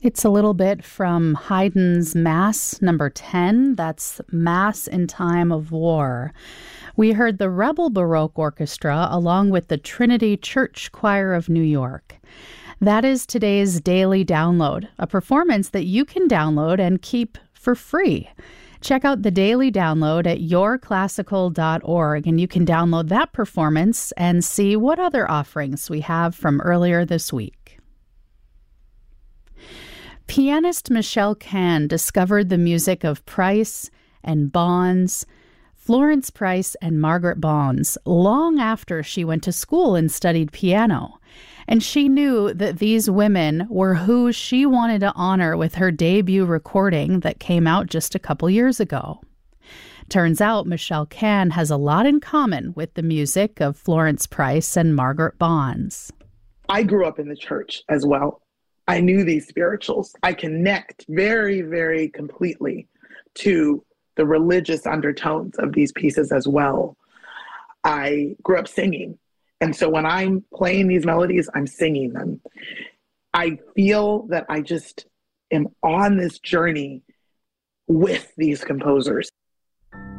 It's a little bit from Haydn's Mass number 10. That's Mass in Time of War. We heard the Rebel Baroque Orchestra along with the Trinity Church Choir of New York. That is today's Daily Download, a performance that you can download and keep for free. Check out the Daily Download at yourclassical.org, and you can download that performance and see what other offerings we have from earlier this week. Pianist Michelle Kahn discovered the music of Price and Bonds, Florence Price and Margaret Bonds, long after she went to school and studied piano. And she knew that these women were who she wanted to honor with her debut recording that came out just a couple years ago. Turns out Michelle Kahn has a lot in common with the music of Florence Price and Margaret Bonds. I grew up in the church as well. I knew these spirituals. I connect very, very completely to the religious undertones of these pieces as well. I grew up singing. And so when I'm playing these melodies, I'm singing them. I feel that I just am on this journey with these composers.